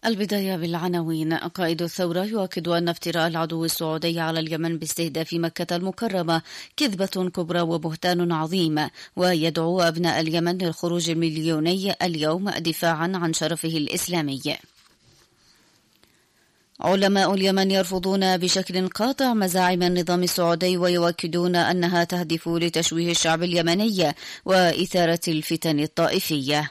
البداية بالعناوين. قائد الثورة يؤكد أن افتراء العدو السعودي على اليمن باستهداف مكة المكرمة كذبة كبرى وبهتان عظيم، ويدعو أبناء اليمن للخروج المليوني اليوم دفاعا عن شرفه الإسلامي. علماء اليمن يرفضون بشكل قاطع مزاعم النظام السعودي ويؤكدون أنها تهدف لتشويه الشعب اليمني وإثارة الفتن الطائفية.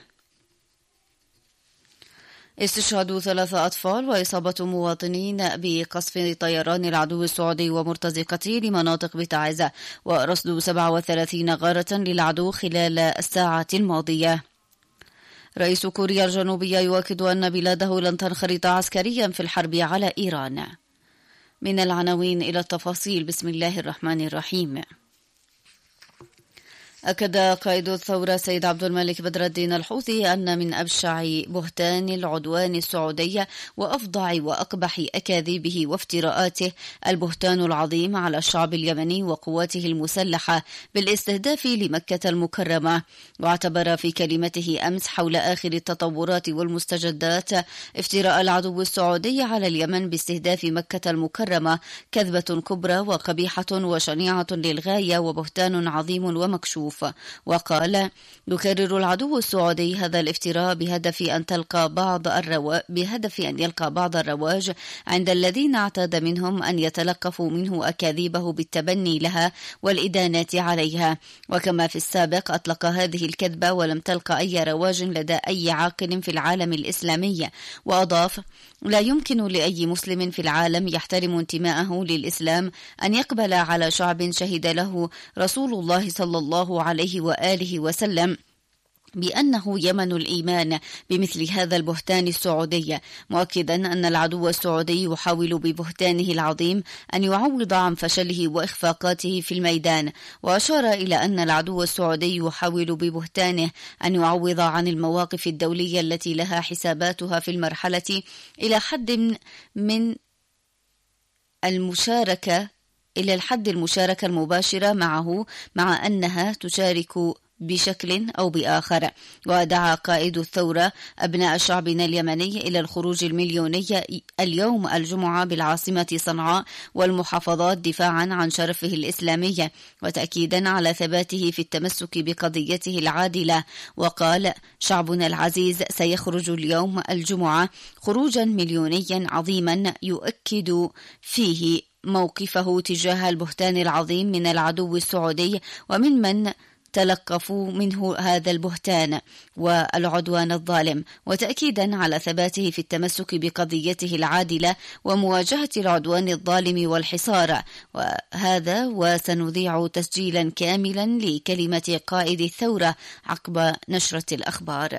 استشهاد 3 أطفال وإصابة مواطنين بقصف طيران العدو السعودي ومرتزقته لمناطق بتعز، ورصد 37 غارة للعدو خلال الساعات الماضية. رئيس كوريا الجنوبية يؤكد أن بلاده لن تنخرط عسكريا في الحرب على إيران. من العناوين إلى التفاصيل. بسم الله الرحمن الرحيم. أكد قائد الثورة سيد عبد الملك بدر الدين الحوثي أن من أبشع بهتان العدوان السعودي وأفظع وأقبح أكاذيبه وافتراءاته البهتان العظيم على الشعب اليمني وقواته المسلحة بالاستهداف لمكة المكرمة. واعتبر في كلمته أمس حول آخر التطورات والمستجدات افتراء العدو السعودي على اليمن باستهداف مكة المكرمة كذبة كبرى وقبيحة وشنيعة للغاية وبهتان عظيم ومكشوف. وقال: يكرر العدو السعودي هذا الافتراء بهدف أن يلقى بعض الرواج عند الذين اعتاد منهم أن يتلقفوا منه أكاذيبه بالتبني لها والإدانات عليها. وكما في السابق أطلق هذه الكذبة ولم تلقى أي رواج لدى أي عاقل في العالم الإسلامي. وأضاف: لا يمكن لأي مسلم في العالم يحترم انتماءه للإسلام أن يقبل على شعب شهد له رسول الله صلى الله عليه وآله وسلم بأنه يمن الإيمان بمثل هذا البهتان السعودي، مؤكدا أن العدو السعودي يحاول ببهتانه العظيم أن يعوض عن فشله وإخفاقاته في الميدان. وأشار إلى أن العدو السعودي يحاول ببهتانه أن يعوض عن المواقف الدولية التي لها حساباتها في المرحلة إلى حد من المشاركة المباشرة معه، مع أنها تشارك بشكل أو بآخر. ودعا قائد الثورة أبناء شعبنا اليمني إلى الخروج المليوني اليوم الجمعة بالعاصمة صنعاء والمحافظات دفاعا عن شرفه الإسلامي وتأكيدا على ثباته في التمسك بقضيته العادلة. وقال: شعبنا العزيز سيخرج اليوم الجمعة خروجا مليونيا عظيما يؤكد فيه موقفه تجاه البهتان العظيم من العدو السعودي ومن تلقفوا منه هذا البهتان والعدوان الظالم، وتأكيدا على ثباته في التمسك بقضيته العادلة ومواجهة العدوان الظالم والحصار. وهذا وسنذيع تسجيلا كاملا لكلمة قائد الثورة عقب نشرة الأخبار.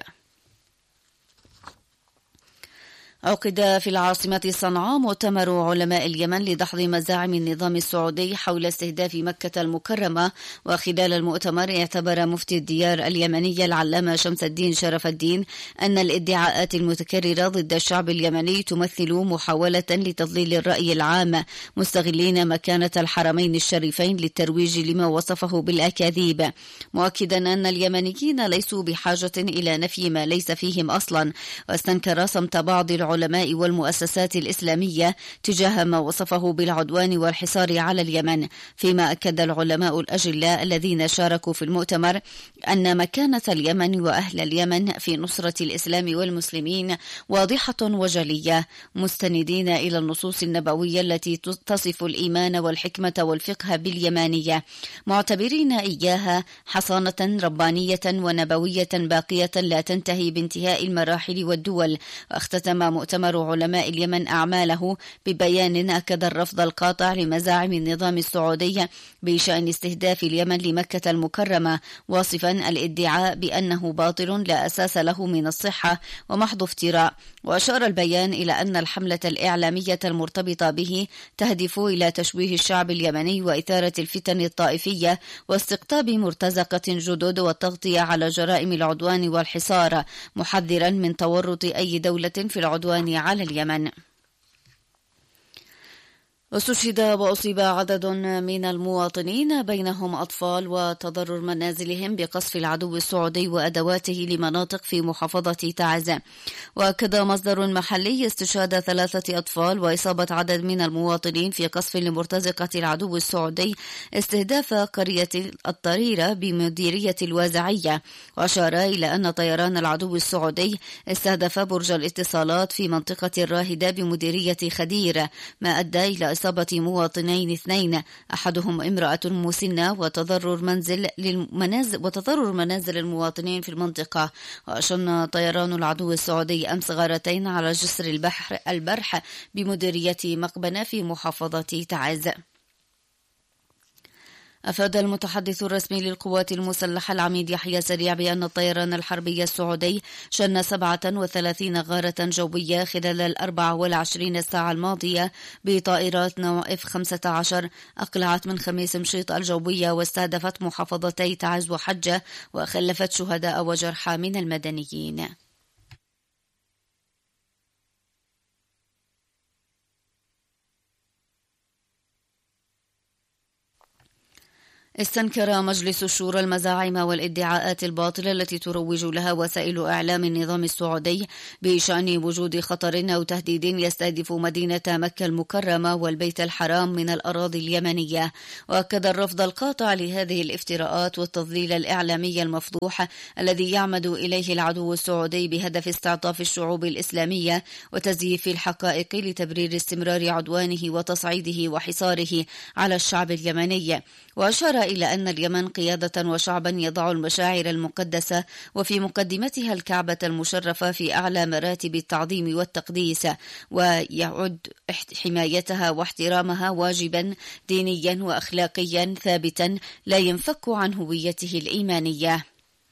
عقد في العاصمة صنعاء مؤتمر علماء اليمن لدحض مزاعم النظام السعودي حول استهداف مكة المكرمة. وخلال المؤتمر اعتبر مفتي الديار اليمنية العلامة شمس الدين شرف الدين أن الادعاءات المتكررة ضد الشعب اليمني تمثل محاولة لتضليل الرأي العام، مستغلين مكانة الحرمين الشريفين للترويج لما وصفه بالأكاذيب، مؤكدا أن اليمنيين ليسوا بحاجة إلى نفي ما ليس فيهم أصلا. واستنكر صمت بعض العلماء والمؤسسات الإسلامية تجاه ما وصفه بالعدوان والحصار على اليمن. فيما أكد العلماء الأجلاء الذين شاركوا في المؤتمر أن مكانة اليمن وأهل اليمن في نصرة الإسلام والمسلمين واضحة وجلية، مستندين إلى النصوص النبوية التي تصف الإيمان والحكمة والفقه باليمانية، معتبرين إياها حصانة ربانية ونبوية باقية لا تنتهي بانتهاء المراحل والدول. واختتم مؤتمر علماء اليمن أعماله ببيان أكد الرفض القاطع لمزاعم النظام السعودي بشأن استهداف اليمن لمكة المكرمة، واصفا الادعاء بأنه باطل لا أساس له من الصحة ومحض افتراء. وأشار البيان إلى أن الحملة الإعلامية المرتبطة به تهدف إلى تشويه الشعب اليمني وإثارة الفتن الطائفية واستقطاب مرتزقة جدد والتغطية على جرائم العدوان والحصار، محذرا من تورط أي دولة في العدوان على اليمن. استشهد وأصيب عدد من المواطنين بينهم أطفال وتضرر منازلهم بقصف العدو السعودي وأدواته لمناطق في محافظة تعز. وأكد مصدر محلي استشهاد 3 أطفال وإصابة عدد من المواطنين في قصف لمرتزقة العدو السعودي استهداف قرية الطريرة بمديرية الوازعية. وأشار إلى أن طيران العدو السعودي استهدف برج الاتصالات في منطقة الراهدة بمديرية خدير، ما أدى إلى إصابة مواطنين 2 أحدهم امرأة مسنة وتضرر منازل المواطنين في المنطقة. وأشن طيران العدو السعودي أمس غارتين على جسر البرح بمديرية مقبنة في محافظة تعز. أفاد المتحدث الرسمي للقوات المسلحة العميد يحيى سريع بأن الطيران الحربي السعودي شن 37 غارة جوية خلال 24 ساعة الماضية بطائرات نوع F-15 أقلعت من خميس مشيط الجوية واستهدفت محافظتي تعز وحجة وخلفت شهداء وجرحى من المدنيين. استنكر مجلس الشورى المزاعم والادعاءات الباطلة التي تروج لها وسائل إعلام النظام السعودي بشأن وجود خطر أو تهديد يستهدف مدينة مكة المكرمة والبيت الحرام من الأراضي اليمنية. وأكد الرفض القاطع لهذه الافتراءات والتضليل الإعلامي المفضوح الذي يعمد إليه العدو السعودي بهدف استعطاف الشعوب الإسلامية وتزييف الحقائق لتبرير استمرار عدوانه وتصعيده وحصاره على الشعب اليمني. وأشار إلى أن اليمن قيادة وشعبا يضع المشاعر المقدسة وفي مقدمتها الكعبة المشرفة في أعلى مراتب التعظيم والتقديس، ويعد حمايتها واحترامها واجبا دينيا وأخلاقيا ثابتا لا ينفك عن هويته الإيمانية.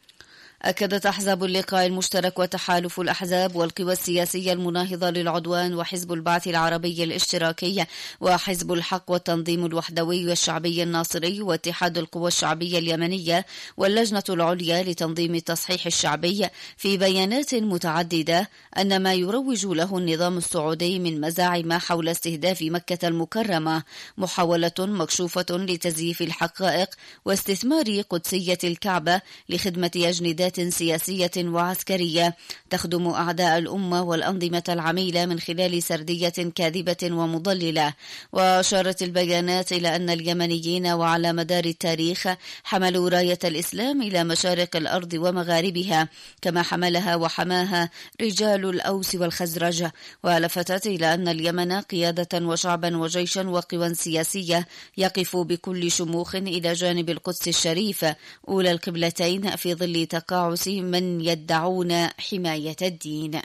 أكدت أحزاب اللقاء المشترك وتحالف الأحزاب والقوى السياسية المناهضة للعدوان وحزب البعث العربي الاشتراكي وحزب الحق والتنظيم الوحدوي والشعبي الناصري واتحاد القوى الشعبية اليمنية واللجنة العليا لتنظيم التصحيح الشعبي في بيانات متعددة أن ما يروج له النظام السعودي من مزاعم حول استهداف مكة المكرمة محاولة مكشوفة لتزييف الحقائق واستثمار قدسية الكعبة لخدمة أجندات سياسية وعسكرية تخدم أعداء الأمة والأنظمة العميلة من خلال سردية كاذبة ومضللة. وأشارت البيانات إلى أن اليمنيين وعلى مدار التاريخ حملوا راية الإسلام إلى مشارق الأرض ومغاربها كما حملها وحماها رجال الأوس والخزرج. ولفتت إلى أن اليمن قيادة وشعبا وجيشا وقوى سياسية يقف بكل شموخ إلى جانب القدس الشريف أولى القبلتين في ظل تقاعس من يدعون حماية الدين.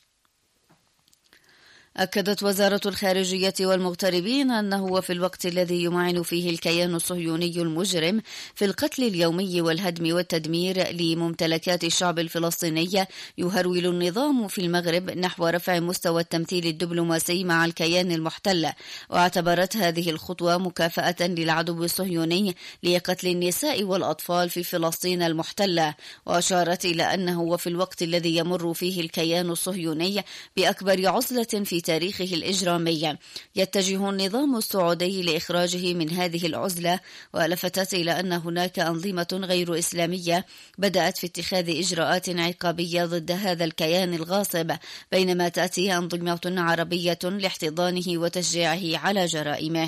أكدت وزارة الخارجية والمغتربين أنه في الوقت الذي يمعن فيه الكيان الصهيوني المجرم في القتل اليومي والهدم والتدمير لممتلكات الشعب الفلسطيني يهرول النظام في المغرب نحو رفع مستوى التمثيل الدبلوماسي مع الكيان المحتل. واعتبرت هذه الخطوة مكافأة للعدو الصهيوني لقتل النساء والأطفال في فلسطين المحتلة. وأشارت إلى أنه في الوقت الذي يمر فيه الكيان الصهيوني بأكبر عزلة في تاريخه الإجرامي يتجه النظام السعودي لإخراجه من هذه العزلة. ولفتت إلى أن هناك أنظمة غير إسلامية بدأت في اتخاذ إجراءات عقابية ضد هذا الكيان الغاصب بينما تأتي أنظمة عربية لاحتضانه وتشجيعه على جرائمه.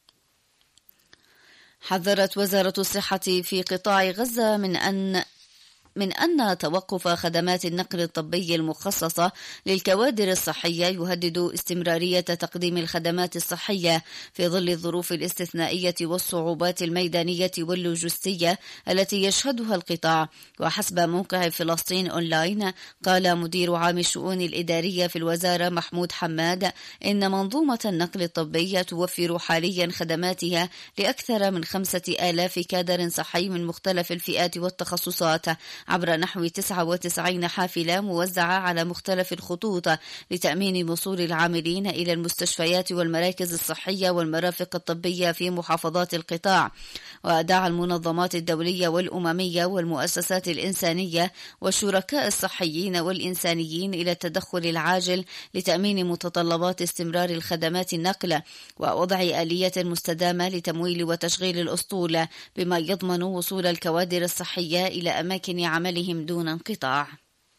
حذرت وزارة الصحة في قطاع غزة من أن توقف خدمات النقل الطبي المخصصة للكوادر الصحية يهدد استمرارية تقديم الخدمات الصحية في ظل الظروف الاستثنائية والصعوبات الميدانية واللوجستية التي يشهدها القطاع. وحسب موقع فلسطين أونلاين قال مدير عام الشؤون الإدارية في الوزارة محمود حماد إن منظومة النقل الطبي توفر حاليا خدماتها لأكثر من 5,000 كادر صحي من مختلف الفئات والتخصصات عبر نحو 99 حافلة موزعة على مختلف الخطوط لتأمين وصول العاملين إلى المستشفيات والمراكز الصحية والمرافق الطبية في محافظات القطاع. ودعا المنظمات الدولية والأممية والمؤسسات الإنسانية والشركاء الصحيين والإنسانيين إلى التدخل العاجل لتأمين متطلبات استمرار الخدمات النقل ووضع آلية مستدامة لتمويل وتشغيل الأسطول بما يضمن وصول الكوادر الصحية إلى أماكن عملهم دون انقطاع.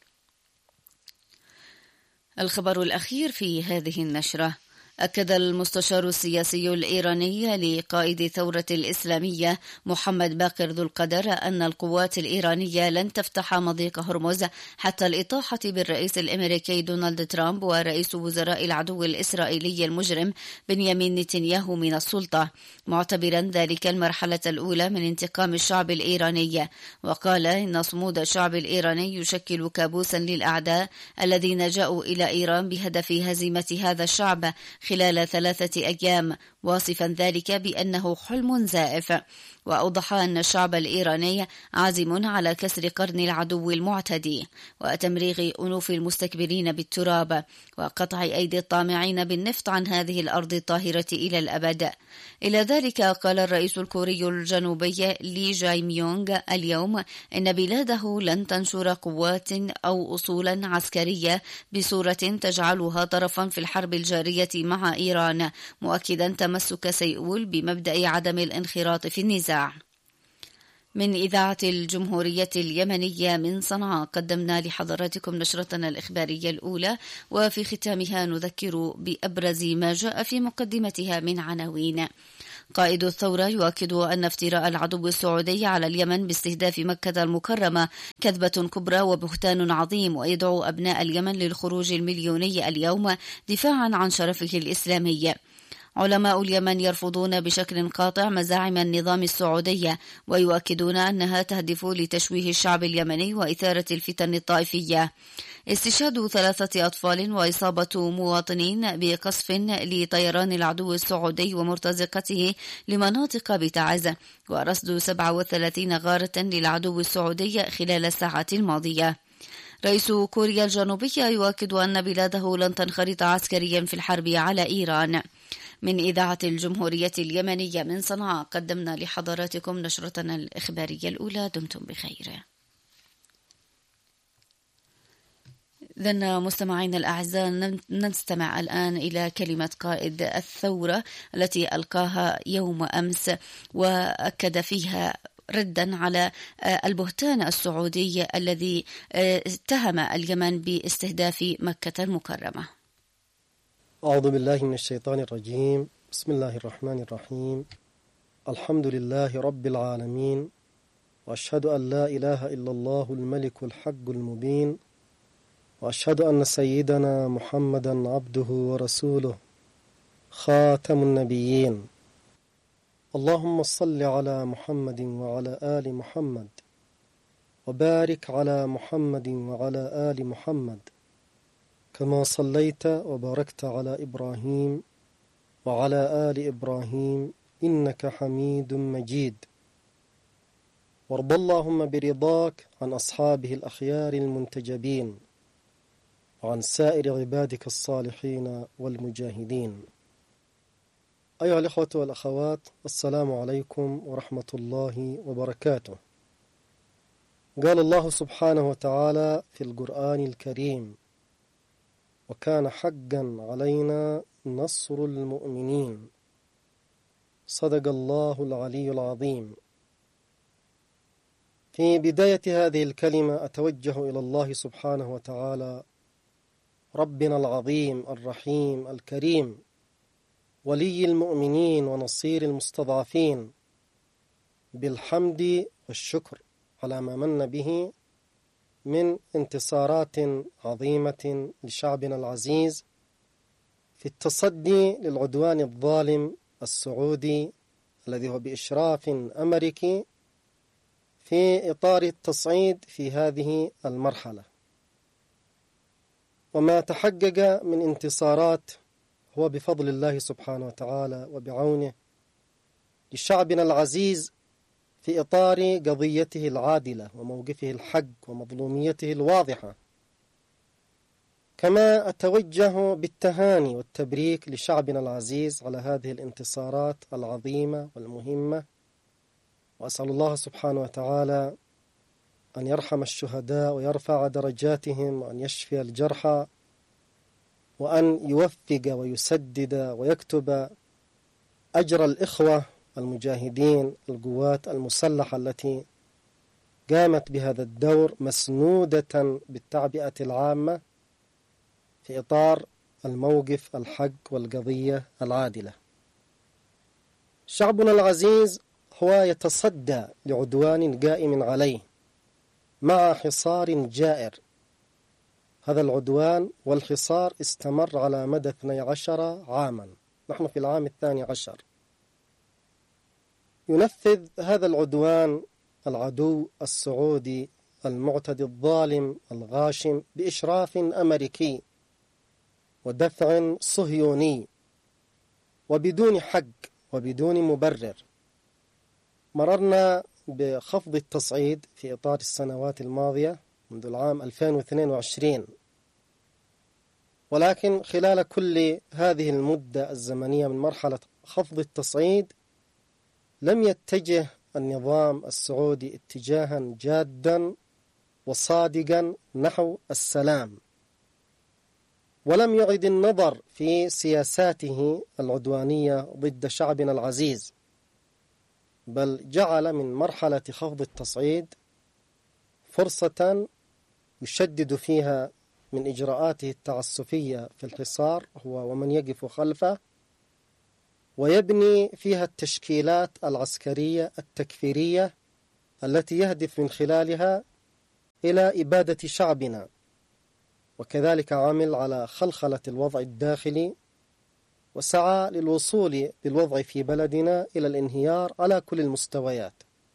الخبر الأخير في هذه النشرة: أكد المستشار السياسي الإيراني لقائد الثورة الإسلامية محمد باقر ذو القدر أن القوات الإيرانية لن تفتح مضيق هرمز حتى الإطاحة بالرئيس الأمريكي دونالد ترامب ورئيس وزراء العدو الإسرائيلي المجرم بنيامين نتنياهو من السلطة، معتبرا ذلك المرحلة الأولى من انتقام الشعب الإيراني. وقال إن صمود الشعب الإيراني يشكل كابوسا للأعداء الذين جاءوا إلى إيران بهدف هزيمة هذا الشعب خلال 3 أيام، واصفا ذلك بأنه حلم زائف. وأوضح أن الشعب الإيراني عازم على كسر قرن العدو المعتدي وتمريغ أنوف المستكبرين بالتراب وقطع أيدي الطامعين بالنفط عن هذه الأرض الطاهرة إلى الأبد. إلى ذلك قال الرئيس الكوري الجنوبي لي جاي ميونغ اليوم إن بلاده لن تنشر قوات أو أصولا عسكرية بصورة تجعلها طرفا في الحرب الجارية مع إيران، مؤكدا تمسك سيئول بمبدأ عدم الانخراط في النزاع. من إذاعة الجمهورية اليمنية من صنعاء قدمنا لحضراتكم نشرتنا الإخبارية الأولى، وفي ختامها نذكر بأبرز ما جاء في مقدمتها من عناوين. قائد الثورة يؤكد أن افتراء العدو السعودي على اليمن باستهداف مكة المكرمة كذبة كبرى وبهتان عظيم، ويدعو أبناء اليمن للخروج المليوني اليوم دفاعا عن شرفه الإسلامي. علماء اليمن يرفضون بشكل قاطع مزاعم النظام السعودي ويؤكدون أنها تهدف لتشويه الشعب اليمني وإثارة الفتن الطائفية. استشهاد 3 أطفال وإصابة مواطنين بقصف لطيران العدو السعودي ومرتزقته لمناطق بتعز، ورصد 37 غارة للعدو السعودي خلال الساعات الماضية. رئيس كوريا الجنوبية يؤكد أن بلاده لن تنخرط عسكريا في الحرب على إيران. من إذاعة الجمهورية اليمنية من صنعاء قدمنا لحضراتكم نشرتنا الإخبارية الأولى. دمتم بخير. إذن مستمعينا الأعزاء نستمع الآن إلى كلمة قائد الثورة التي ألقاها يوم أمس وأكد فيها ردا على البهتان السعودي الذي اتهم اليمن باستهداف مكة المكرمة. أعوذ بالله من الشيطان الرجيم. بسم الله الرحمن الرحيم. الحمد لله رب العالمين، وأشهد أن لا إله إلا الله الملك الحق المبين، وأشهد أن سيدنا محمدا عبده ورسوله خاتم النبيين. اللهم صل على محمد وعلى آل محمد، وبارك على محمد وعلى آل محمد كما صليت وباركت على إبراهيم وعلى آل إبراهيم إنك حميد مجيد. وارض اللهم برضاك عن أصحابه الأخيار المنتجبين وعن سائر عبادك الصالحين والمجاهدين. أيها الإخوة والأخوات، السلام عليكم ورحمة الله وبركاته. قال الله سبحانه وتعالى في القرآن الكريم: وكان حقا علينا نصر المؤمنين. صدق الله العلي العظيم. في بداية هذه الكلمة أتوجه إلى الله سبحانه وتعالى ربنا العظيم الرحيم الكريم، ولي المؤمنين ونصير المستضعفين، بالحمد والشكر على ما من به من انتصارات عظيمة لشعبنا العزيز في التصدي للعدوان الظالم السعودي الذي هو بإشراف أمريكي في إطار التصعيد في هذه المرحلة. وما تحقق من انتصارات هو بفضل الله سبحانه وتعالى وبعونه لشعبنا العزيز في إطار قضيته العادلة وموقفه الحق ومظلوميته الواضحة. كما أتوجه بالتهاني والتبريك لشعبنا العزيز على هذه الانتصارات العظيمة والمهمة، وأسأل الله سبحانه وتعالى أن يرحم الشهداء ويرفع درجاتهم، وأن يشفي الجرحى، وأن يوفق ويسدد ويكتب أجر الإخوة المجاهدين القوات المسلحة التي قامت بهذا الدور مسنودة بالتعبئة العامة في إطار الموقف الحق والقضية العادلة. شعبنا العزيز هو يتصدى لعدوان قائم عليه مع حصار جائر. هذا العدوان والحصار استمر على مدى 12 عاما، نحن في العام 12. ينفذ هذا العدوان العدو السعودي المعتدي الظالم الغاشم بإشراف أمريكي ودفع صهيوني وبدون حق وبدون مبرر. مررنا بخفض التصعيد في إطار السنوات الماضية منذ العام 2022، ولكن خلال كل هذه المدة الزمنية من مرحلة خفض التصعيد لم يتجه النظام السعودي اتجاها جادا وصادقا نحو السلام، ولم يعد النظر في سياساته العدوانية ضد شعبنا العزيز، بل جعل من مرحلة خفض التصعيد فرصة يشدد فيها من إجراءاته التعسفية في الحصار هو ومن يقف خلفه، ويبني فيها التشكيلات العسكرية التكفيرية التي يهدف من خلالها إلى إبادة شعبنا، وكذلك عمل على خلخلة الوضع الداخلي وسعى للوصول بالوضع في بلدنا إلى الانهيار على كل المستويات.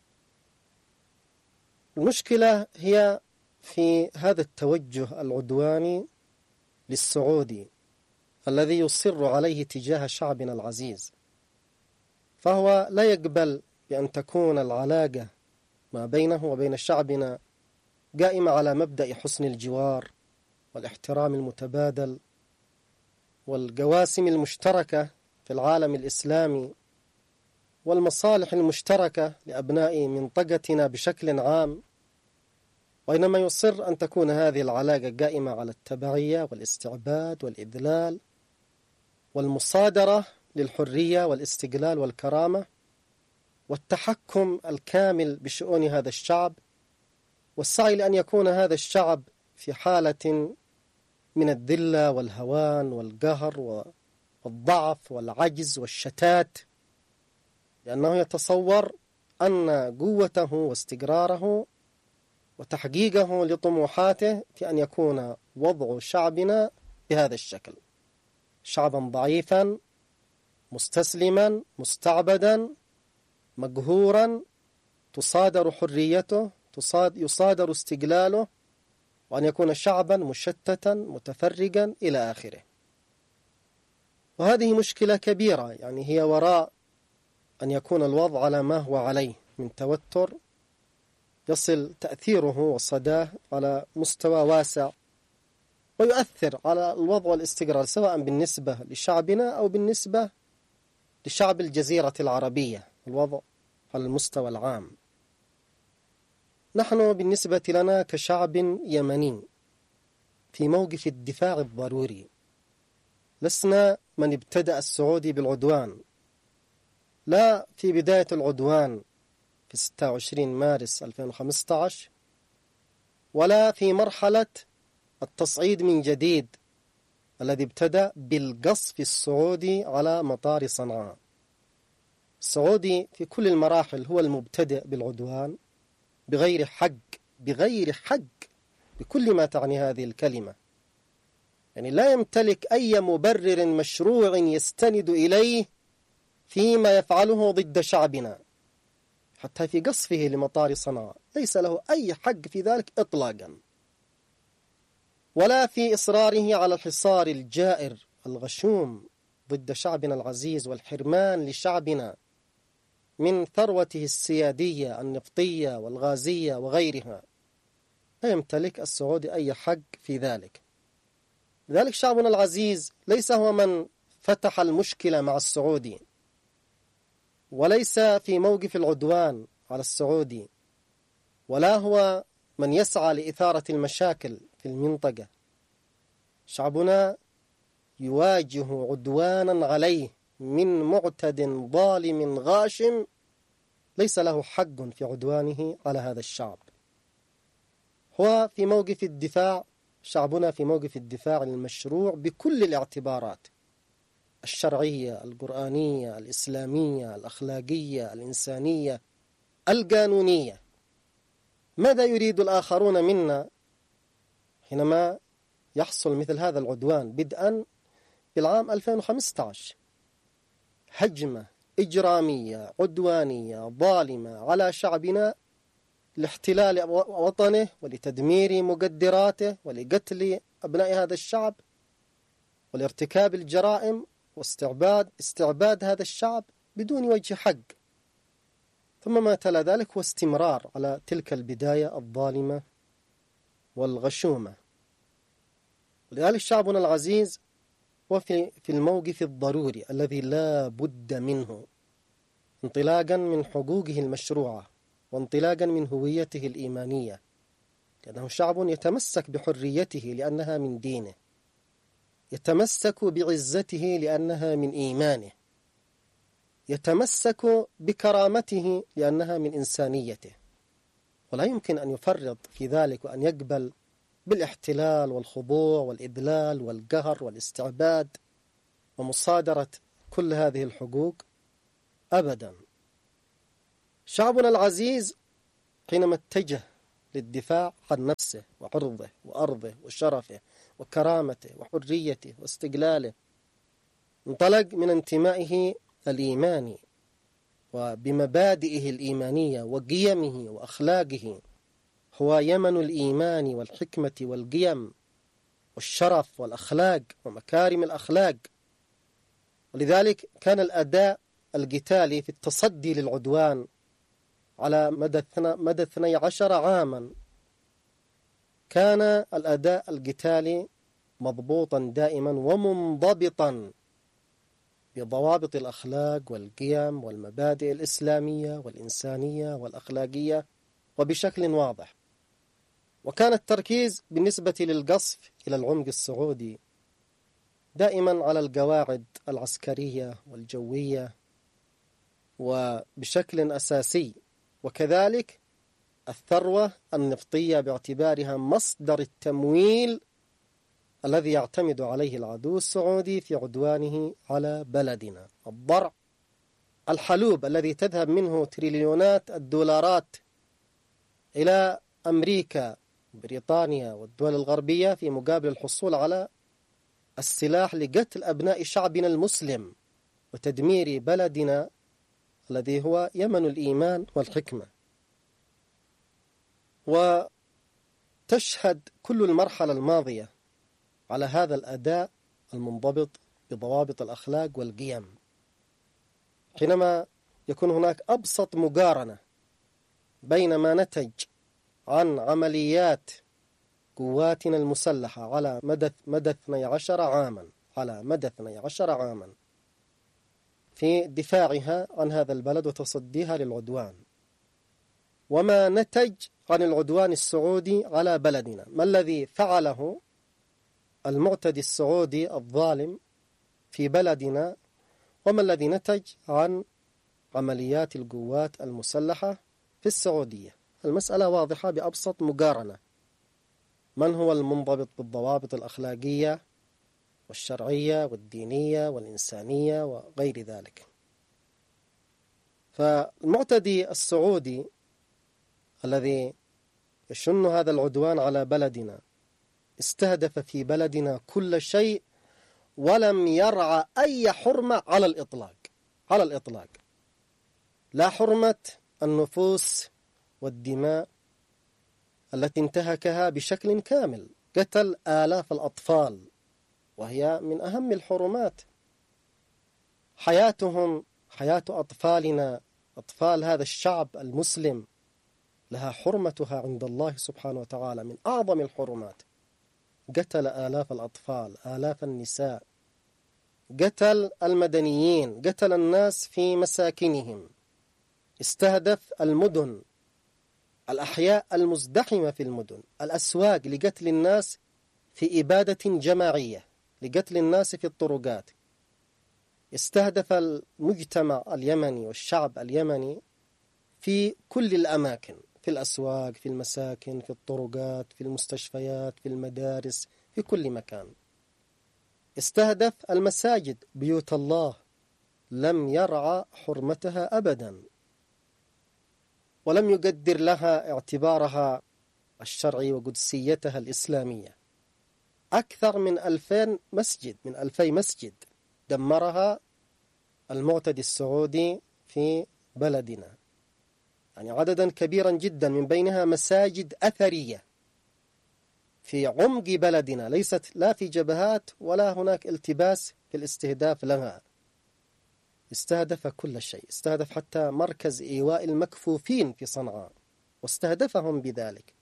المشكلة هي في هذا التوجه العدواني للسعودي الذي يصر عليه تجاه شعبنا العزيز، فهو لا يقبل بأن تكون العلاقة ما بينه وبين شعبنا قائمة على مبدأ حسن الجوار والاحترام المتبادل والقواسم المشتركة في العالم الإسلامي والمصالح المشتركة لأبناء منطقتنا بشكل عام، وإنما يصر أن تكون هذه العلاقة قائمة على التبعية والاستعباد والإذلال والمصادرة للحرية والاستقلال والكرامة والتحكم الكامل بشؤون هذا الشعب، والسعي لأن يكون هذا الشعب في حالة من الذلة والهوان والقهر والضعف والعجز والشتات، لأنه يتصور أن قوته واستقراره وتحقيقه لطموحاته في أن يكون وضع شعبنا بهذا الشكل: شعبا ضعيفا مستسلما مستعبدا مقهورا تصادر حريته يصادر استقلاله، وأن يكون شعبا مشتتا متفرقا إلى آخره. وهذه مشكلة كبيرة، يعني هي وراء أن يكون الوضع على ما هو عليه من توتر يصل تأثيره وصداه على مستوى واسع ويؤثر على الوضع والاستقرار، سواء بالنسبة لشعبنا أو بالنسبة لشعب الجزيرة العربية، الوضع على المستوى العام. نحن بالنسبة لنا كشعب يمني في موقف الدفاع الضروري، لسنا من ابتدأ السعودي بالعدوان، لا في بداية العدوان في 26 مارس 2015 ولا في مرحلة التصعيد من جديد الذي ابتدأ بالقصف السعودي على مطار صنعاء. السعودي في كل المراحل هو المبتدئ بالعدوان بغير حق بكل ما تعني هذه الكلمة، يعني لا يمتلك أي مبرر مشروع يستند إليه فيما يفعله ضد شعبنا، حتى في قصفه لمطار صنعاء ليس له أي حق في ذلك إطلاقا، ولا في إصراره على الحصار الجائر الغشوم ضد شعبنا العزيز والحرمان لشعبنا من ثروته السيادية النفطية والغازية وغيرها، لا يمتلك السعودي أي حق في ذلك. لذلك شعبنا العزيز ليس هو من فتح المشكلة مع السعودي، وليس في موقف العدوان على السعودي، ولا هو من يسعى لإثارة المشاكل في المنطقة. شعبنا يواجه عدوانا عليه من معتد ظالم غاشم ليس له حق في عدوانه على هذا الشعب. هو في موقف الدفاع، شعبنا في موقف الدفاع المشروع بكل الاعتبارات الشرعية، القرآنية، الإسلامية، الأخلاقية، الإنسانية، القانونية. ماذا يريد الآخرون منا حينما يحصل مثل هذا العدوان بدءا بالعام 2015؟ هجمة إجرامية عدوانية ظالمة على شعبنا لاحتلال وطنه ولتدمير مقدراته ولقتل أبناء هذا الشعب ولارتكاب الجرائم واستعباد هذا الشعب بدون وجه حق. ثم ما تلا ذلك هو استمرار على تلك البداية الظالمة والغشومة. ولذلك شعبنا العزيز وفي الموقف الضروري الذي لا بد منه، انطلاقا من حقوقه المشروعة وانطلاقا من هويته الإيمانية، لأنه شعب يتمسك بحريته لأنها من دينه، يتمسك بعزته لأنها من إيمانه، يتمسك بكرامته لأنها من إنسانيته، ولا يمكن أن يفرط في ذلك وأن يقبل بالاحتلال والخضوع والإذلال والقهر والاستعباد ومصادرة كل هذه الحقوق أبدا. شعبنا العزيز حينما اتجه للدفاع عن نفسه وعرضه وأرضه وشرفه وكرامته وحريته واستقلاله، انطلق من انتمائه الإيماني وبمبادئه الإيمانية وقيمه وأخلاقه. هو يمن الإيمان والحكمة والقيم والشرف والأخلاق ومكارم الأخلاق. ولذلك كان الأداء القتالي في التصدي للعدوان على مدى 12 عاما، كان الأداء القتالي مضبوطا دائما ومنضبطا بضوابط الأخلاق والقيم والمبادئ الإسلامية والإنسانية والأخلاقية وبشكل واضح. وكان التركيز بالنسبة للقصف إلى العمق السعودي دائما على القواعد العسكرية والجوية وبشكل أساسي، وكذلك الثروة النفطية باعتبارها مصدر التمويل الذي يعتمد عليه العدو السعودي في عدوانه على بلدنا. الضرع، الحلوب الذي تذهب منه تريليونات الدولارات إلى أمريكا بريطانيا والدول الغربية في مقابل الحصول على السلاح لقتل أبناء شعبنا المسلم وتدمير بلدنا الذي هو يمن الإيمان والحكمة. وتشهد كل المرحلة الماضية على هذا الأداء المنضبط بضوابط الأخلاق والقيم. حينما يكون هناك أبسط مقارنة بين ما نتج عن عمليات قواتنا المسلحة على مدى 12 عاما في دفاعها عن هذا البلد وتصديها للعدوان، وما نتج عن العدوان السعودي على بلدنا، ما الذي فعله المعتدي السعودي الظالم في بلدنا، وما الذي نتج عن عمليات القوات المسلحة في السعودية. المسألة واضحة بأبسط مقارنة. من هو المنضبط بالضوابط الأخلاقية والشرعية والدينية والإنسانية وغير ذلك؟ فالمعتدي السعودي الذي يشن هذا العدوان على بلدنا استهدف في بلدنا كل شيء ولم يرعى أي حرمة على الإطلاق. لا حرمة النفوس والدماء التي انتهكها بشكل كامل، قتل آلاف الأطفال وهي من أهم الحرمات. حياتهم، حياة أطفالنا أطفال هذا الشعب المسلم لها حرمتها عند الله سبحانه وتعالى من أعظم الحرمات. قتل آلاف الأطفال، آلاف النساء، قتل المدنيين، قتل الناس في مساكنهم، استهدف المدن، الأحياء المزدحمة في المدن، الأسواق، لقتل الناس في إبادة جماعية، لقتل الناس في الطرقات. استهدف المجتمع اليمني والشعب اليمني في كل الأماكن، في الأسواق، في المساكن، في الطرقات، في المستشفيات، في المدارس، في كل مكان. استهدف المساجد، بيوت الله، لم يرعى حرمتها أبدا، ولم يقدر لها اعتبارها الشرعي وقدسيتها الإسلامية. أكثر من 2000 مسجد، من 2000 مسجد دمرها المعتدي السعودي في بلدنا، يعني عددا كبيرا جدا، من بينها مساجد أثرية في عمق بلدنا، ليست لا في جبهات ولا هناك التباس في الاستهداف لها. استهدف كل شيء، استهدف حتى مركز إيواء المكفوفين في صنعاء واستهدفهم بذلك.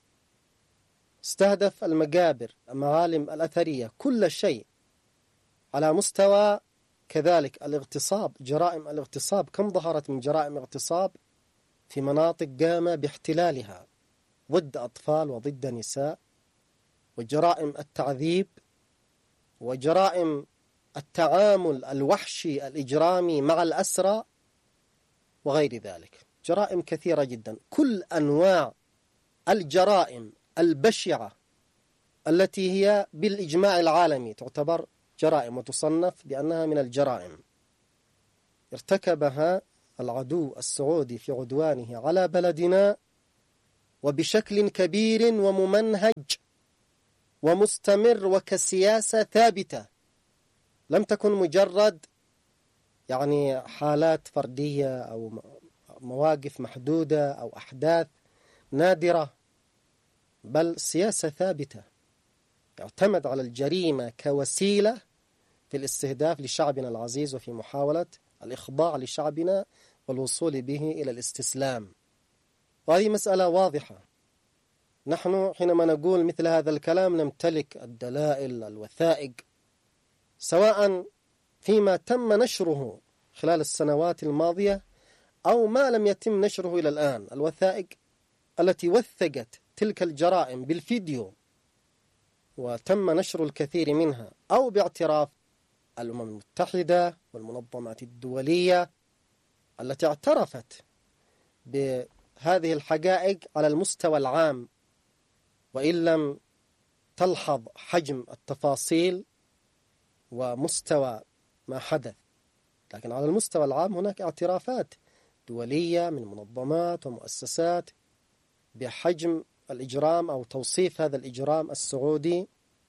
استهدف المقابر، المعالم الأثرية، كل شيء. على مستوى كذلك الاغتصاب، جرائم الاغتصاب، كم ظهرت من جرائم اغتصاب في مناطق قام باحتلالها ضد أطفال وضد نساء، وجرائم التعذيب، وجرائم التعامل الوحشي الإجرامي مع الأسرى، وغير ذلك. جرائم كثيرة جدا، كل أنواع الجرائم البشعة التي هي بالإجماع العالمي تعتبر جرائم وتصنف بأنها من الجرائم، ارتكبها العدو السعودي في عدوانه على بلدنا، وبشكل كبير وممنهج ومستمر وكسياسة ثابتة. لم تكن مجرد يعني حالات فردية أو مواقف محدودة أو أحداث نادرة، بل سياسة ثابتة يعتمد على الجريمة كوسيلة في الاستهداف لشعبنا العزيز وفي محاولة الإخضاع لشعبنا والوصول به إلى الاستسلام. وهذه مسألة واضحة. نحن حينما نقول مثل هذا الكلام نمتلك الدلائل، الوثائق، سواء فيما تم نشره خلال السنوات الماضية أو ما لم يتم نشره إلى الآن. الوثائق التي وثقت تلك الجرائم بالفيديو وتم نشر الكثير منها، أو باعتراف الأمم المتحدة والمنظمات الدولية التي اعترفت بهذه الحقائق على المستوى العام، وإن لم تلحظ حجم التفاصيل ومستوى ما حدث، لكن على المستوى العام هناك اعترافات دولية من منظمات ومؤسسات بحجم الإجرام أو توصيف هذا الإجرام السعودي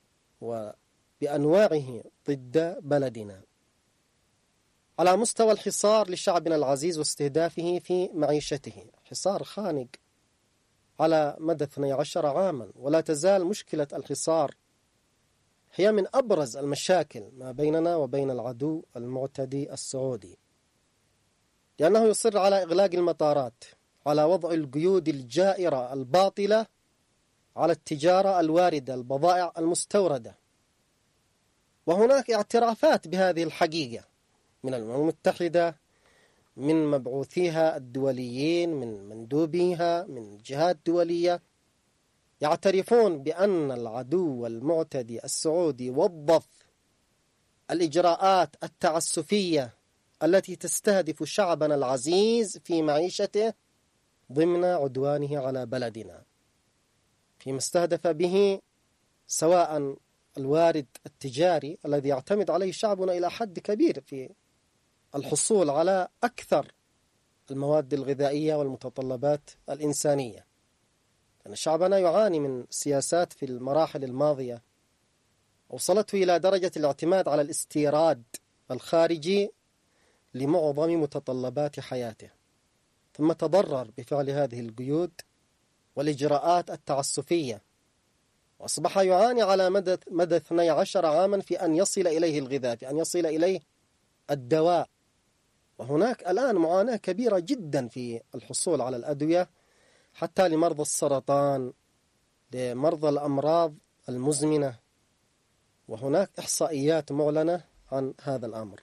وبأنواعه ضد بلدنا. على مستوى الحصار لشعبنا العزيز واستهدافه في معيشته، حصار خانق على مدى 12 عاما، ولا تزال مشكلة الحصار هي من أبرز المشاكل ما بيننا وبين العدو المعتدي السعودي، لأنه يصر على إغلاق المطارات، على وضع القيود الجائرة الباطلة على التجارة الواردة، البضائع المستوردة. وهناك اعترافات بهذه الحقيقة من الأمم المتحدة، من مبعوثيها الدوليين، من مندوبيها، من جهات دولية، يعترفون بأن العدو المعتدي السعودي وظف الإجراءات التعسفية التي تستهدف شعبنا العزيز في معيشته ضمن عدوانه على بلدنا، فيما استهدف به سواء الوارد التجاري الذي يعتمد عليه شعبنا إلى حد كبير في الحصول على أكثر المواد الغذائية والمتطلبات الإنسانية، لأن شعبنا يعاني من سياسات في المراحل الماضية وصلته إلى درجة الاعتماد على الاستيراد الخارجي لمعظم متطلبات حياته، ثم تضرر بفعل هذه القيود والإجراءات التعسفية، وأصبح يعاني على مدى 12 عاما في أن يصل إليه الغذاء، في أن يصل إليه الدواء، وهناك الآن معاناة كبيرة جدا في الحصول على الأدوية حتى لمرضى السرطان، لمرضى الأمراض المزمنة، وهناك إحصائيات معلنة عن هذا الأمر.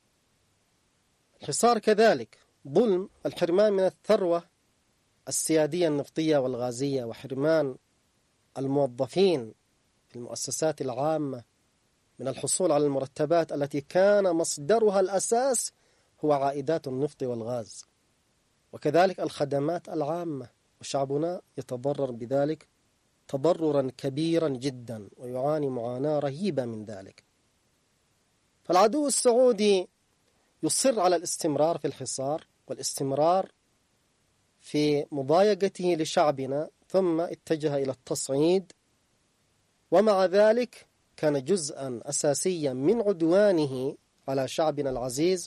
الحصار كذلك ظلم، الحرمان من الثروة السيادية النفطية والغازية، وحرمان الموظفين في المؤسسات العامة من الحصول على المرتبات التي كان مصدرها الأساس هو عائدات النفط والغاز، وكذلك الخدمات العامة، وشعبنا يتضرر بذلك تضررا كبيرا جدا ويعاني معاناة رهيبة من ذلك. فالعدو السعودي يصر على الاستمرار في الحصار والاستمرار في مضايقته لشعبنا، ثم اتجه إلى التصعيد، ومع ذلك كان جزءا أساسيا من عدوانه على شعبنا العزيز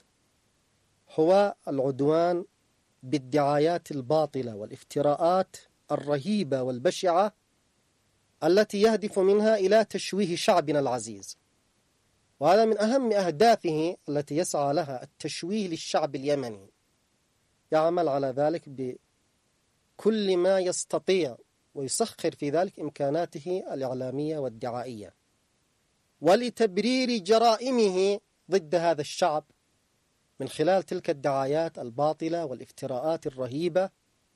هو العدوان بالدعايات الباطلة والافتراءات الرهيبة والبشعة التي يهدف منها إلى تشويه شعبنا العزيز. وهذا من أهم أهدافه التي يسعى لها، التشويه للشعب اليمني. يعمل على ذلك بكل ما يستطيع ويسخر في ذلك إمكاناته الإعلامية والدعائية، ولتبرير جرائمه ضد هذا الشعب من خلال تلك الدعايات الباطلة والافتراءات الرهيبة.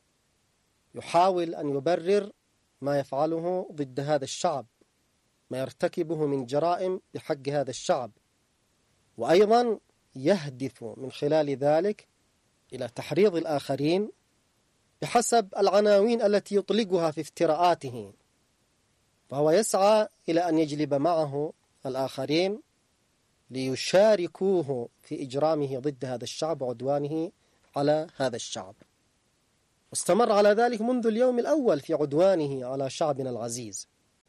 يحاول أن يبرر ما يفعله ضد هذا الشعب، ما يرتكبه من جرائم بحق هذا الشعب، وأيضا يهدف من خلال ذلك إلى تحريض الآخرين بحسب العناوين التي يطلقها في افتراءاته، فهو يسعى إلى أن يجلب معه الآخرين ليشاركوه في إجرامه ضد هذا الشعب وعدوانه على هذا الشعب. واستمر على ذلك منذ اليوم الأول في عدوانه على شعبنا العزيز.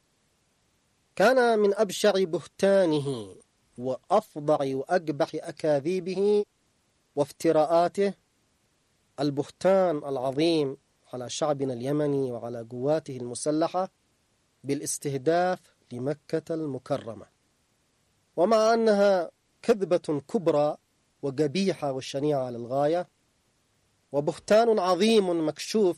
كان من أبشع بهتانه وأفظع وأقبح أكاذيبه وافتراءاته البهتان العظيم على شعبنا اليمني وعلى قواته المسلحة بالاستهداف لمكة المكرمة، ومع أنها كذبة كبرى وقبيحة وشنيعة للغاية وبهتان عظيم مكشوف،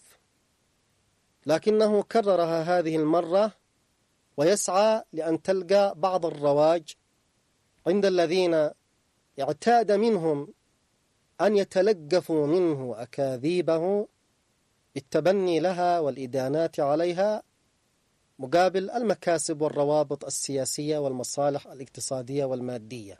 لكنه كررها هذه المرة ويسعى لأن تلقى بعض الرواج عند الذين اعتاد منهم أن يتلقفوا منه أكاذيبه بالتبني لها والإدانات عليها مقابل المكاسب والروابط السياسية والمصالح الاقتصادية والمادية.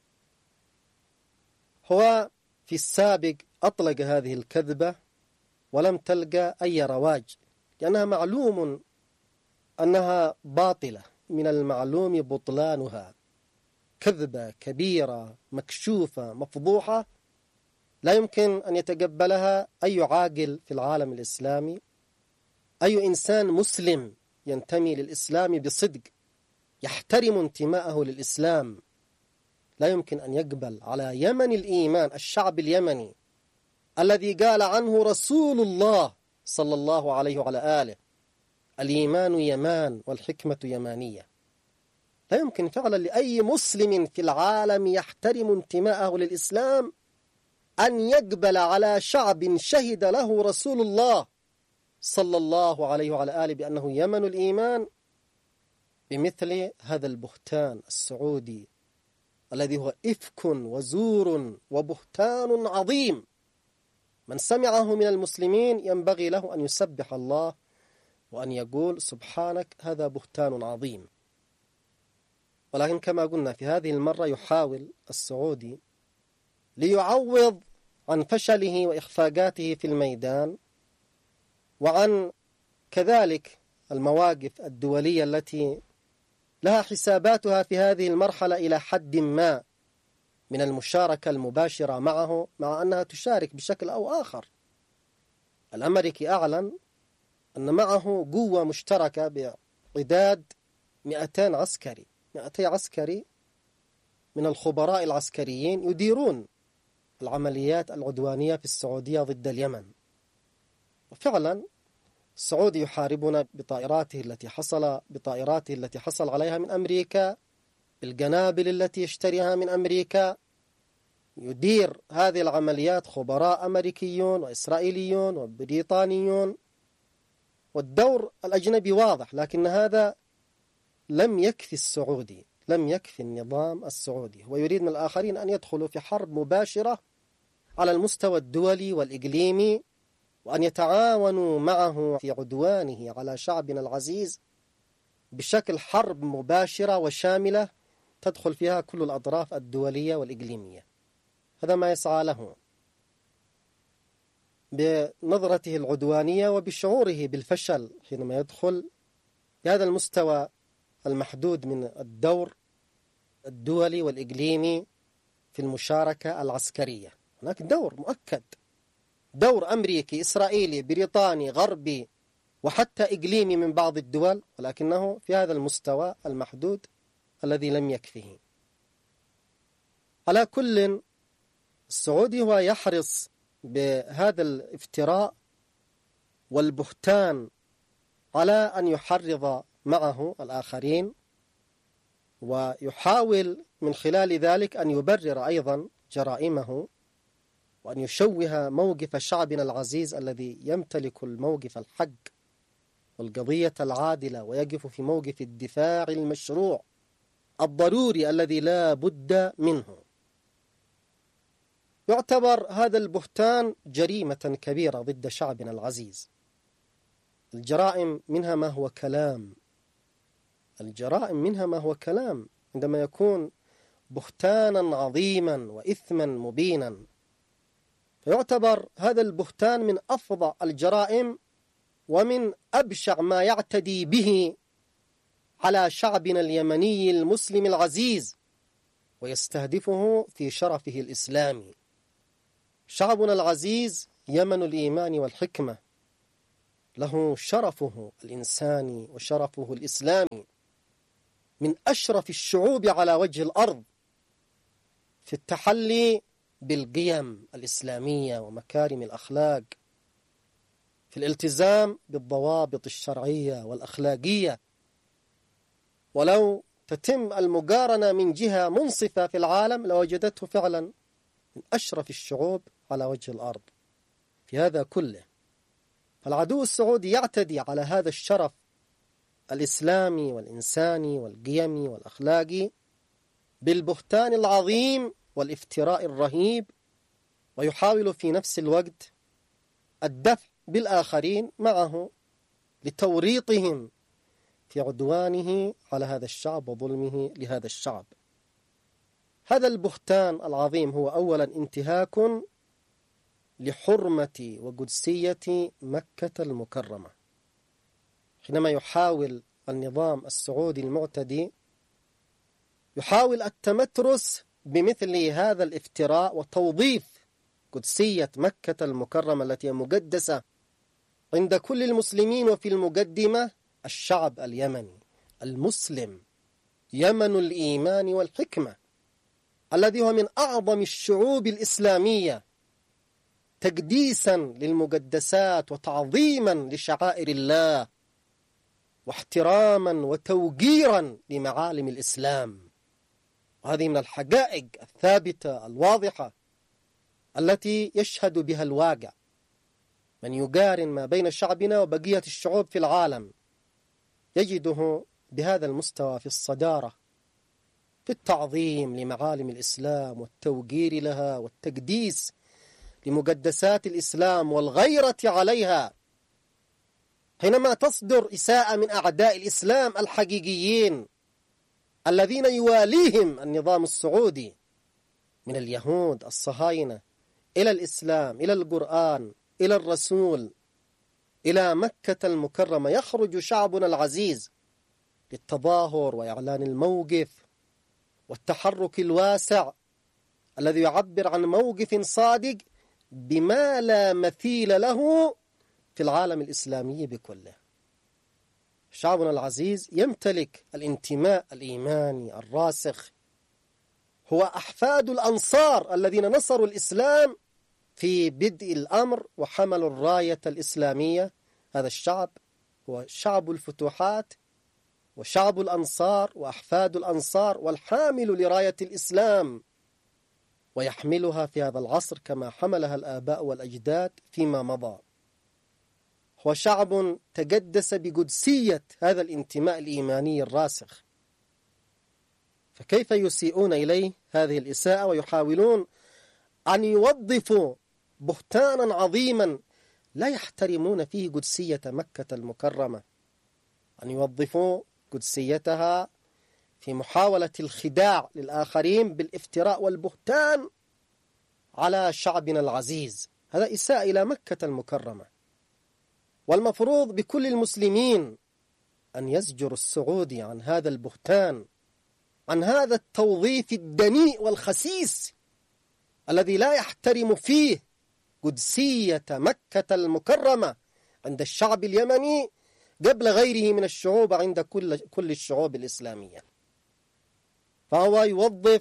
هو في السابق أطلق هذه الكذبة ولم تلقى أي رواج، لأنها معلوم أنها باطلة، من المعلوم بطلانها، كذبة كبيرة مكشوفة مفضوحة لا يمكن أن يتقبلها أي عاقل في العالم الإسلامي، أي إنسان مسلم ينتمي للإسلام بصدق يحترم انتماءه للإسلام لا يمكن أن يقبل على يمن الإيمان، الشعب اليمني الذي قال عنه رسول الله صلى الله عليه وعلى آله: الإيمان يمان والحكمة يمانية. لا يمكن فعلا لأي مسلم في العالم يحترم انتماءه للإسلام أن يقبل على شعب شهد له رسول الله صلى الله عليه وعلى آله بأنه يمن الإيمان بمثل هذا البهتان السعودي الذي هو إفك وزور وبهتان عظيم. من سمعه من المسلمين ينبغي له أن يسبح الله وأن يقول: سبحانك، هذا بهتان عظيم. ولكن كما قلنا في هذه المرة يحاول السعودي ليعوض عن فشله وإخفاقاته في الميدان وعن كذلك المواقف الدولية التي لها حساباتها في هذه المرحلة إلى حد ما من المشاركة المباشرة معه، مع أنها تشارك بشكل أو آخر. الأمريكي أعلن أن معه قوة مشتركة بعداد 200 عسكري، 200 عسكري من الخبراء العسكريين يديرون العمليات العدوانية في السعودية ضد اليمن. وفعلا السعودي يحاربنا بطائراته التي حصل عليها من أمريكا، بالقنابل التي يشتريها من أمريكا، يدير هذه العمليات خبراء أمريكيون وإسرائيليون وبريطانيون، والدور الأجنبي واضح، لكن هذا لم يكفي السعودي، لم يكفي النظام السعودي. هو يريد من الآخرين أن يدخلوا في حرب مباشرة على المستوى الدولي والإقليمي، وأن يتعاونوا معه في عدوانه على شعبنا العزيز بشكل حرب مباشرة وشاملة تدخل فيها كل الأطراف الدولية والإقليمية. هذا ما يسعى له بنظرته العدوانية وبشعوره بالفشل حينما يدخل بهذا المستوى المحدود من الدور الدولي والإقليمي في المشاركة العسكرية. هناك دور مؤكد، دور أمريكي، إسرائيلي، بريطاني، غربي، وحتى إقليمي من بعض الدول، ولكنه في هذا المستوى المحدود الذي لم يكفه. على كل، السعودي هو يحرص بهذا الافتراء والبهتان على أن يحرض معه الآخرين، ويحاول من خلال ذلك أن يبرر أيضا جرائمه، وأن يشوه موقف شعبنا العزيز الذي يمتلك الموقف الحق والقضية العادلة، ويقف في موقف الدفاع المشروع الضروري الذي لا بد منه. يعتبر هذا البهتان جريمة كبيرة ضد شعبنا العزيز. الجرائم منها ما هو كلام، الجرائم منها ما هو كلام عندما يكون بهتانا عظيما وإثما مبينا. فيعتبر هذا البهتان من أفظع الجرائم ومن أبشع ما يعتدي به على شعبنا اليمني المسلم العزيز، ويستهدفه في شرفه الإسلامي. شعبنا العزيز يمن الإيمان والحكمة، له شرفه الإنساني وشرفه الإسلامي، من أشرف الشعوب على وجه الأرض في التحلي بالقيم الإسلامية ومكارم الأخلاق، في الالتزام بالضوابط الشرعية والأخلاقية. ولو تتم المقارنة من جهة منصفة في العالم لوجدته فعلا من أشرف الشعوب على وجه الأرض في هذا كله. فالعدو السعودي يعتدي على هذا الشرف الإسلامي والإنساني والقيمي والأخلاقي بالبهتان العظيم والافتراء الرهيب، ويحاول في نفس الوقت الدفع بالآخرين معه لتوريطهم في عدوانه على هذا الشعب وظلمه لهذا الشعب. هذا البهتان العظيم هو أولا انتهاك لحرمة وقدسية مكة المكرمة. حينما يحاول النظام السعودي المعتدي يحاول التمترس بمثل هذا الافتراء وتوظيف قدسية مكة المكرمة التي هي مقدسة عند كل المسلمين، وفي المقدمة الشعب اليمني المسلم، يمن الإيمان والحكمة، الذي هو من أعظم الشعوب الإسلامية تقديسا للمقدسات وتعظيما لشعائر الله واحتراما وتوقيرا لمعالم الإسلام. وهذه من الحقائق الثابتة الواضحة التي يشهد بها الواقع. من يقارن ما بين شعبنا وبقية الشعوب في العالم يجده بهذا المستوى في الصدارة، في التعظيم لمعالم الإسلام والتوقير لها والتقديس لمقدسات الإسلام والغيرة عليها. حينما تصدر إساءة من أعداء الإسلام الحقيقيين الذين يواليهم النظام السعودي من اليهود الصهاينة إلى الإسلام، إلى القرآن، إلى الرسول، إلى مكة المكرمة، يخرج شعبنا العزيز للتظاهر وإعلان الموقف والتحرك الواسع الذي يعبر عن موقف صادق بما لا مثيل له في العالم الإسلامي بكله. شعبنا العزيز يمتلك الانتماء الإيماني الراسخ، هو أحفاد الأنصار الذين نصروا الإسلام في بدء الأمر وحملوا الراية الإسلامية. هذا الشعب هو شعب الفتوحات وشعب الأنصار وأحفاد الأنصار والحامل لراية الإسلام ويحملها في هذا العصر كما حملها الآباء والأجداد فيما مضى. هو شعب تقدس بقدسية هذا الانتماء الإيماني الراسخ، فكيف يسيئون إليه هذه الإساءة ويحاولون أن يوظفوا بهتانا عظيما لا يحترمون فيه قدسية مكة المكرمة، أن يوظفوا قدسيتها في محاولة الخداع للآخرين بالافتراء والبهتان على شعبنا العزيز. هذا إساءة إلى مكة المكرمة، والمفروض بكل المسلمين أن يزجر السعودي عن هذا البهتان، عن هذا التوظيف الدنيء والخسيس الذي لا يحترم فيه قدسية مكة المكرمة عند الشعب اليمني قبل غيره من الشعوب عند كل الشعوب الإسلامية. فهو يوظف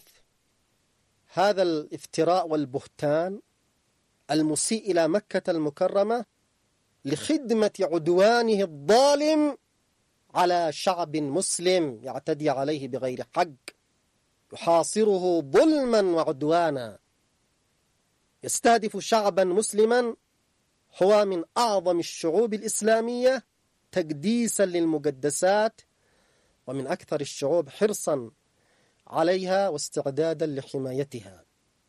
هذا الافتراء والبهتان المسيء إلى مكة المكرمة لخدمة عدوانه الظالم على شعب مسلم يعتدي عليه بغير حق، يحاصره ظلما وعدوانا، يستهدف شعبا مسلما هو من أعظم الشعوب الإسلامية تقديسا للمقدسات، ومن أكثر الشعوب حرصا عليها واستعدادا لحمايتها.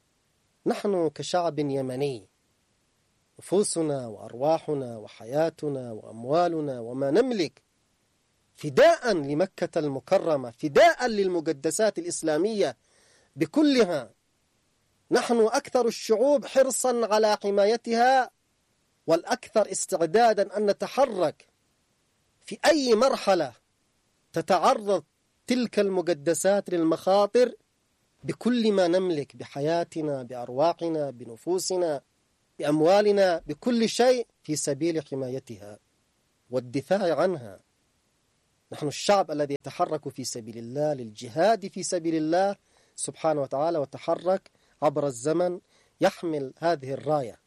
نحن كشعب يمني نفوسنا وأرواحنا وحياتنا وأموالنا وما نملك فداء لمكة المكرمة، فداء للمقدسات الإسلامية بكلها. نحن أكثر الشعوب حرصا على حمايتها، والأكثر استعدادا أن نتحرك في أي مرحلة تتعرض تلك المقدسات للمخاطر بكل ما نملك، بحياتنا، بأرواحنا، بنفوسنا، بأموالنا، بكل شيء في سبيل حمايتها والدفاع عنها. نحن الشعب الذي يتحرك في سبيل الله، للجهاد في سبيل الله سبحانه وتعالى، وتحرك عبر الزمن يحمل هذه الراية.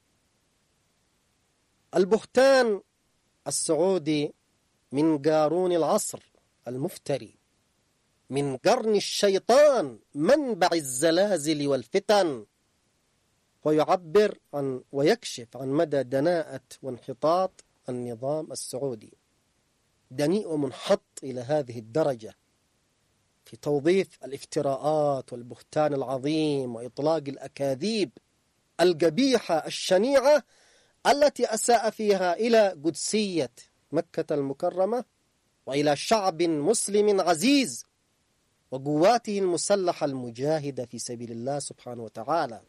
البهتان السعودي من قارون العصر المفتري، من قرن الشيطان منبع الزلازل والفتن، ويعبر عن ويكشف عن مدى دناءة وانحطاط النظام السعودي. دنيء ومنحط إلى هذه الدرجة في توظيف الافتراءات والبهتان العظيم وإطلاق الأكاذيب القبيحة الشنيعة التي أساء فيها إلى قدسية مكة المكرمة وإلى شعب مسلم عزيز وقواته المسلحة المجاهدة في سبيل الله سبحانه وتعالى.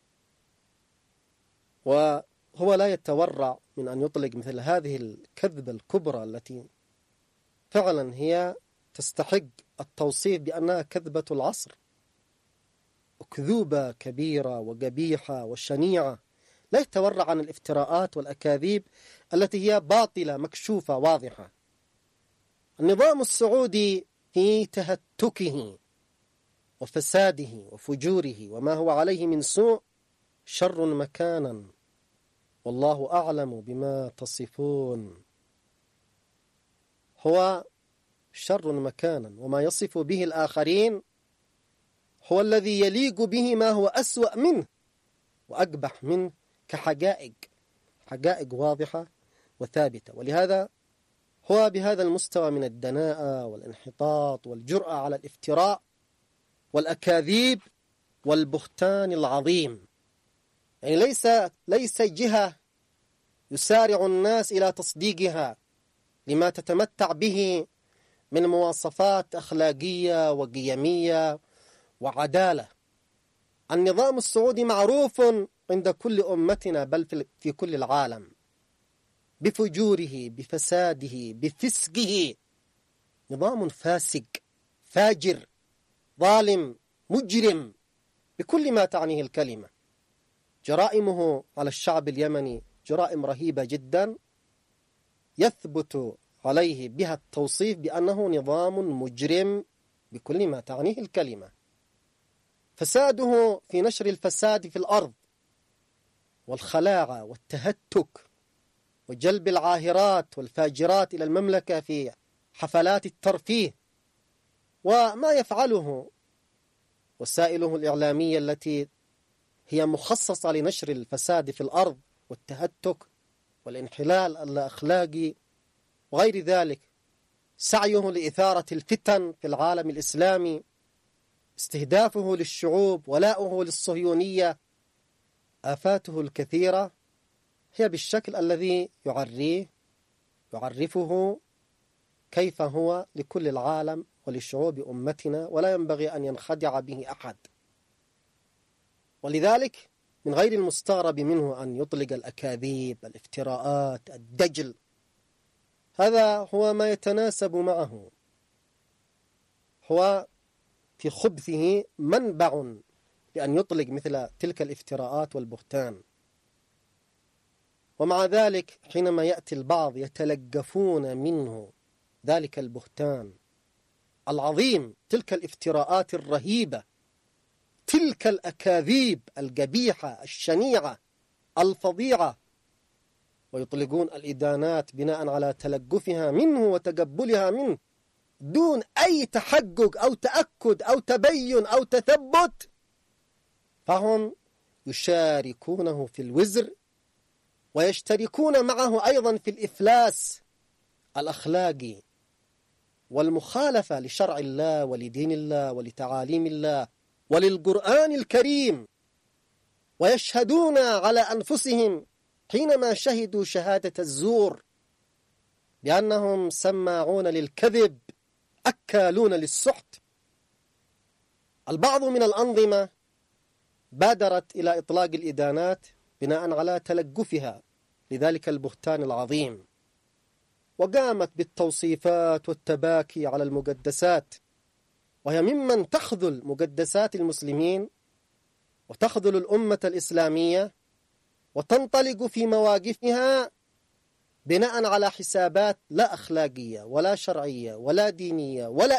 وهو لا يتورع من أن يطلق مثل هذه الكذبة الكبرى التي فعلا هي تستحق التوصيف بأنها كذبة العصر، أكذوبة كبيرة وقبيحة وشنيعة. لا يتورع عن الافتراءات والأكاذيب التي هي باطلة مكشوفة واضحة. النظام السعودي في تهتكه وفساده وفجوره وما هو عليه من سوء شر مكانا، والله أعلم بما تصفون. هو شر مكانا، وما يصف به الآخرين هو الذي يليق به ما هو أسوأ منه وأقبح منه كحقائق، حقائق واضحة وثابتة. ولهذا هو بهذا المستوى من الدناءة والانحطاط والجرأة على الافتراء والأكاذيب والبهتان العظيم. يعني ليس جهة يسارع الناس إلى تصديقها لما تتمتع به من مواصفات أخلاقية وقيمية وعدالة. النظام السعودي معروف عند كل أمتنا بل في كل العالم بفجوره، بفساده، بفسقه. نظام فاسق، فاجر، ظالم، مجرم بكل ما تعنيه الكلمة. جرائمه على الشعب اليمني جرائم رهيبة جدا، يثبت عليه بها التوصيف بأنه نظام مجرم بكل ما تعنيه الكلمة. فساده في نشر الفساد في الأرض والخلاعة والتهتك وجلب العاهرات والفاجرات إلى المملكة في حفلات الترفيه، وما يفعله وسائله الإعلامية التي هي مخصصة لنشر الفساد في الأرض والتهتك والانحلال الأخلاقي وغير ذلك، سعيه لإثارة الفتن في العالم الإسلامي، استهدافه للشعوب، ولاؤه للصهيونية، آفاته الكثيرة هي بالشكل الذي يعرفه كيف هو لكل العالم ولشعوب أمتنا، ولا ينبغي أن ينخدع به أحد. ولذلك من غير المستغرب منه أن يطلق الأكاذيب، الافتراءات، الدجل، هذا هو ما يتناسب معه، هو في خبثه منبع لأن يطلق مثل تلك الافتراءات والبهتان. ومع ذلك حينما يأتي البعض يتلقفون منه ذلك البهتان العظيم، تلك الافتراءات الرهيبة، تلك الأكاذيب القبيحة الشنيعة الفظيعة، ويطلقون الإدانات بناء على تلقفها منه وتقبلها منه دون أي تحقق أو تأكد أو تبين أو تثبت، فهم يشاركونه في الوزر ويشتركون معه أيضا في الإفلاس الأخلاقي والمخالفة لشرع الله ولدين الله ولتعاليم الله وللقرآن الكريم. ويشهدون على أنفسهم حينما شهدوا شهادة الزور بأنهم سماعون للكذب أكالون للسحت. البعض من الأنظمة بادرت إلى إطلاق الإدانات بناء على تلقفها لذلك البهتان العظيم، وقامت بالتوصيفات والتباكي على المقدسات، وهي ممن تخذل مقدسات المسلمين وتخذل الأمة الإسلامية وتنطلق في مواقفها بناء على حسابات لا أخلاقية ولا شرعية ولا دينية ولا